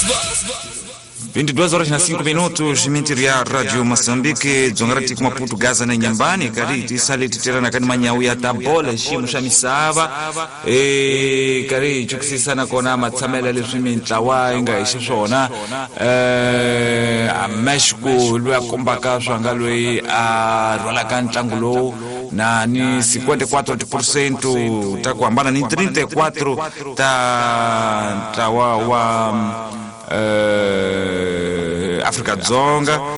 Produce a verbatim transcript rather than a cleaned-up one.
vinte e duas horas na cinco minutos, Mentiria Radio Moçambique, Zongarati kuma Puto Gaza na Nyambani, Kariti Saliti Tirana Kani Manyawi ya Tabola, Shimu Shamisava, e Kari Chuksi sana kona Matsamela Lishimi Tawa, Inga Ishishona, a Meshku, Lua Kumbaka, Shangalui, a Rolakan Tangulo, na ni cinquenta e quatro por cento, Takwambana ni trinta e quatro ta Tawa wa Uh, Africa Zonga